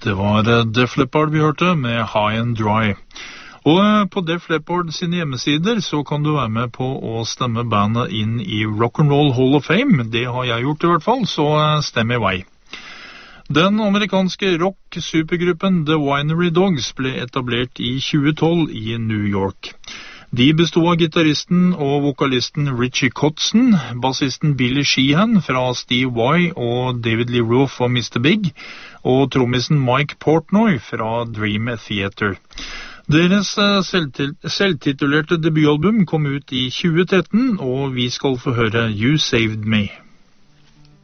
Det var Def Leppard vi hørte med High and Dry. Og på Def Leppard sine hjemmesider så kan du være med på å stemme bandet inn i Rock'n'Roll Hall of Fame. Det har jeg gjort i hvert fall, så stem i vei. Den amerikanske rock-supergruppen The Winery Dogs ble etablert i 2012 i New York. De bestod av gitaristen og vokalisten Richie Kotzen, bassisten Billy Sheehan fra Steve Vai og David Lee Roth og Mr. Big, og trommisen Mike Portnoy fra Dream Theater. Deres selvtitulerte debutalbum kom ut i 2013, og vi skal få høre You Saved Me.